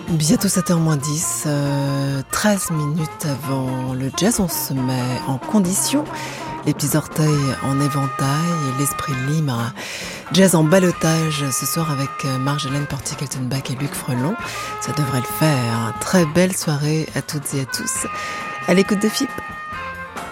Bientôt 7h moins 10, 13 minutes avant le jazz, on se met en condition, les petits orteils en éventail et l'esprit libre. Jazz en ballottage ce soir avec Marjolaine Portier-Kaltenbach et Luc Frelon. Ça devrait le faire. Très belle soirée à toutes et à tous. À l'écoute de FIP.